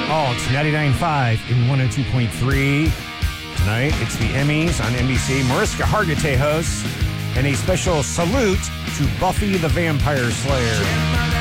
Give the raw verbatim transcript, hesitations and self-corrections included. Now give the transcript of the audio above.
Oh, it's ninety-nine point five and one oh two point three. Tonight, it's the Emmys on N B C. Mariska Hargitay hosts, and a special salute to Buffy the Vampire Slayer.